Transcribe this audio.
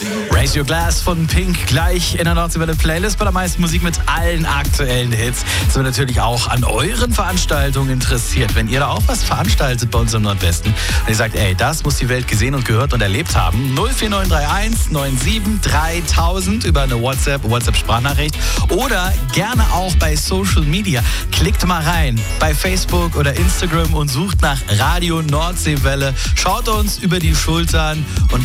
Raise Your Glass von Pink gleich in der Nordseewelle Playlist bei der meisten Musik mit allen aktuellen Hits. Sind wir natürlich auch an euren Veranstaltungen interessiert. Wenn ihr da auch was veranstaltet bei uns im Nordwesten und ihr sagt, ey, das muss die Welt gesehen und gehört und erlebt haben, 04931 97 3000 über eine WhatsApp-Sprachnachricht oder gerne auch bei Social Media. Klickt mal rein bei Facebook oder Instagram und sucht nach Radio Nordseewelle. Schaut uns über die Schultern und